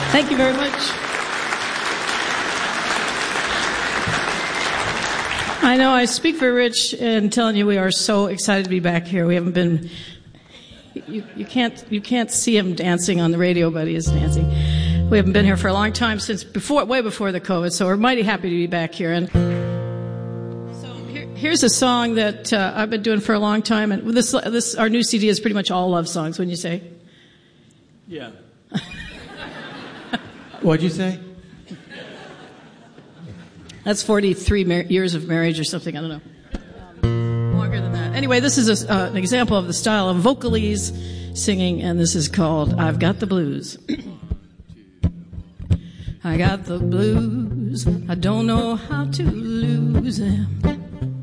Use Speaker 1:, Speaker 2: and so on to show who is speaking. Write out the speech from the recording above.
Speaker 1: Thank you very much. I know I speak for Rich in telling you we are so excited to be back here. We haven't been. You can't see him dancing on the radio, but he is dancing. We haven't been here for a long time, way before the COVID. So we're mighty happy to be back here. And so here's a song that I've been doing for a long time. And this our new CD is pretty much all love songs. Wouldn't you say?
Speaker 2: Yeah. What'd you say?
Speaker 1: That's 43 years of marriage or something. I don't know. Longer than that. Anyway, this is an example of the style of vocalese singing, and this is called I've Got the Blues. I got the blues. I don't know how to lose them.